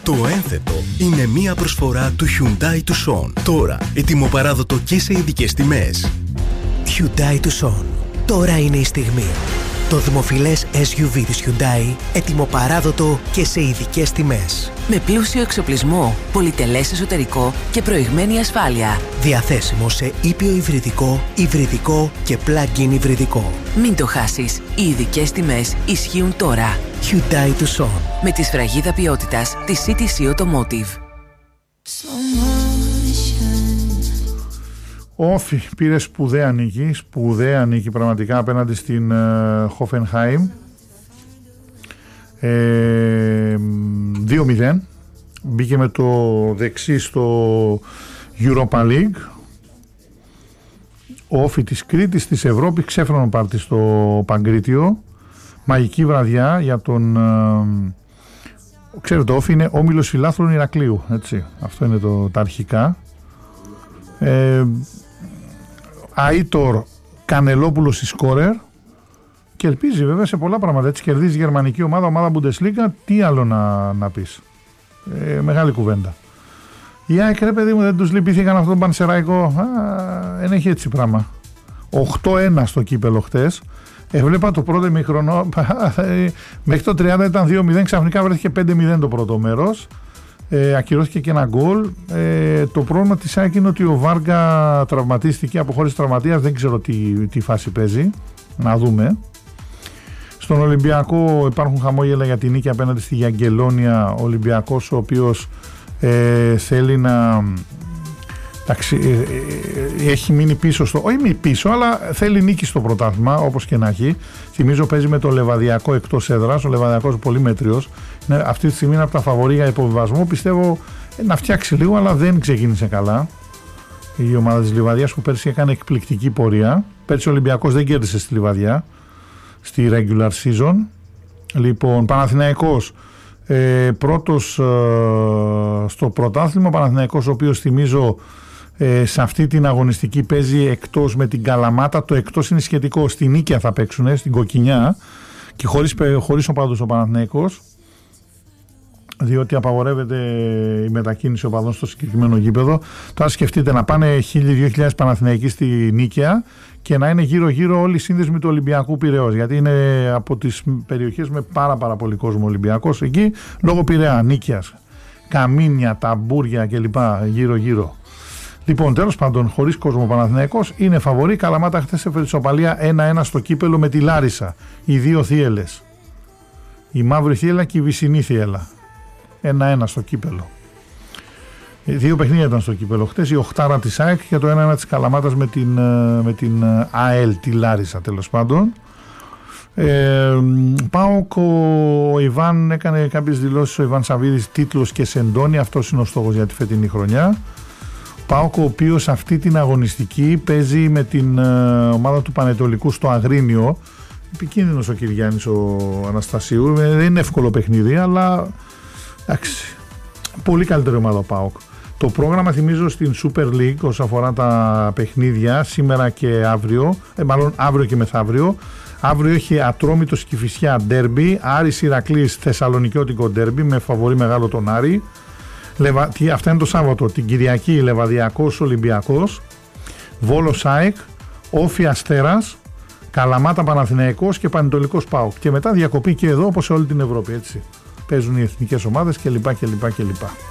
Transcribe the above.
Το ένθετο είναι μία προσφορά του Hyundai Tucson. Τώρα ετοιμοπαράδοτο και σε ειδικές τιμές. Hyundai Tucson. Τώρα είναι η στιγμή. Το δημοφιλές SUV της Hyundai, ετοιμοπαράδοτο και σε ειδικές τιμές. Με πλούσιο εξοπλισμό, πολυτελές εσωτερικό και προηγμένη ασφάλεια. Διαθέσιμο σε ήπιο υβριδικό, υβριδικό και plug-in υβριδικό. Μην το χάσεις. Οι ειδικές τιμές ισχύουν τώρα. Hyundai Tucson. Με τη σφραγίδα ποιότητας της CTC Automotive. Όφι πήρε σπουδαία νίκη πραγματικά απέναντι στην Hoffenheim. 2-0. Μπήκε με το δεξί στο Europa League. Ο Όφι της Κρήτης της Ευρώπη, ξέφρανο πάρτι στο Παγκρίτιο. Μαγική βραδιά για τον... Ξέρετε, το Όφι είναι όμιλος φιλάθλων Ηρακλείου, έτσι. Αυτό είναι τα αρχικά. Αΐτορ Κανελόπουλος η σκόρερ και ελπίζει βέβαια σε πολλά πράγματα. Έτσι κερδίζει γερμανική ομάδα Bundesliga, τι άλλο να πεις. Μεγάλη κουβέντα. Η ΑΕΚ, ρε παιδί μου, δεν τους λυπήθηκαν αυτόν τον Πανσεραϊκό. Δεν έχει έτσι πράγμα. 8-1 στο κύπελο χτες. Έβλεπα το πρώτο ημίχρονο, μέχρι το 30 ήταν 2-0, ξαφνικά βρέθηκε 5-0 το πρώτο μέρος. Ακυρώθηκε και ένα γκολ. Το πρόβλημα της ΑΕΚ είναι ότι ο Βάργα τραυματίστηκε, αποχώρησε τραυματίας, δεν ξέρω τι φάση παίζει. Να δούμε. Στον Ολυμπιακό υπάρχουν χαμόγελα για την νίκη απέναντι στη Γιαγκελόνια. Ο Ολυμπιακός ο οποίος θέλει να... έχει μείνει πίσω όχι μείνει πίσω, αλλά θέλει νίκη στο πρωτάθλημα, όπως και να έχει. Θυμίζω παίζει με το Λεβαδιακό εκτός έδρας. Ο Λεβαδιακός πολύ μέτριος. Αυτή τη στιγμή είναι από τα φαβορί για υποβιβασμό. Πιστεύω να φτιάξει λίγο, αλλά δεν ξεκίνησε καλά η ομάδα της Λιβαδιάς, που πέρσι έκανε εκπληκτική πορεία. Πέρσι ο Ολυμπιακός δεν κέρδισε στη Λιβαδιά στη regular season. Λοιπόν, Παναθηναϊκός πρώτος στο πρωτάθλημα. Ο Παναθηναϊκός, ο οποίος θυμίζω σε αυτή την αγωνιστική παίζει εκτός με την Καλαμάτα. Το εκτός είναι σχετικό. Στην Νίκαια θα παίξουν, στην Κοκκινιά, και χωρίς οπαδούς ο Παναθηναϊκός, διότι απαγορεύεται η μετακίνηση οπαδών στο συγκεκριμένο γήπεδο. Τώρα σκεφτείτε να πάνε 1.000-2.000 Παναθηναϊκοί στη Νίκαια και να είναι γύρω-γύρω όλοι οι σύνδεσμοι του Ολυμπιακού Πειραιώς, γιατί είναι από τις περιοχές με πάρα πολύ κόσμο Ολυμπιακός εκεί, λόγω Πειραιά, Νίκαιας, Καμίνια, Ταμπούρια κλπ. Γύρω-γύρω. Λοιπόν, τέλος πάντων, χωρίς κόσμο Παναθηναϊκός, είναι φαβορί. Καλαμάτα χθες έφερε ισοπαλία 1-1 στο κύπελο με τη Λάρισα. Οι δύο θύελες. Η Μαύρη Θύελα και η Βυσσινή Θύελα. 1-1 στο κύπελο. Δύο παιχνίδια ήταν στο κύπελο χτες. Η οχτάρα της ΑΕΚ και το 1-1 της Καλαμάτας με την ΑΕΛ, τη Λάρισα, τέλος πάντων. ΠΑΟΚ, ο Ιβάν έκανε κάποιες δηλώσεις, ο Ιβάν Σαββίδης, τίτλος και σεντόνι. Αυτός είναι ο στόχος για τη φετινή χρονιά. ΠΑΟΚ, ο οποίος αυτή την αγωνιστική παίζει με την ομάδα του Πανετολικού στο Αγρίνιο. Επικίνδυνος ο Κυριάννης ο Αναστασίου. Δεν είναι εύκολο παιχνίδι, αλλά εντάξει, πολύ καλύτερη ομάδα ο ΠΑΟΚ. Το πρόγραμμα, θυμίζω, στην Super League όσον αφορά τα παιχνίδια σήμερα και αύριο, μάλλον αύριο και μεθαύριο. Αύριο έχει Ατρόμητος Κηφισιά ντέρμπι, Άρης Ηρακλής Θεσσαλονικιώτικο ντέρμπι με φαβορί μεγάλο τον Άρη. Αυτά είναι το Σάββατο. Την Κυριακή Λεβαδιακός Ολυμπιακός, Βόλος ΑΕΚ, Όφι Αστέρας, Καλαμάτα Παναθηναϊκός και Πανετολικός ΠΑΟΚ. Και μετά διακοπή και εδώ, όπως σε όλη την Ευρώπη, έτσι. Παίζουν οι εθνικές ομάδες κλπ.